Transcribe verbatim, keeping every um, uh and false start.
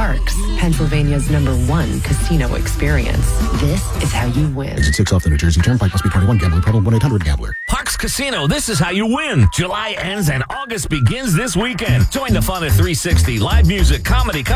Parks, Pennsylvania's number one casino experience. This is how you win. Exit six off the New Jersey Turnpike. Must be twenty-one. Gambling problem. one eight hundred gambler. Parks Casino, this is how you win. July ends and August begins this weekend. Join the fun at three sixty. Live music, comedy,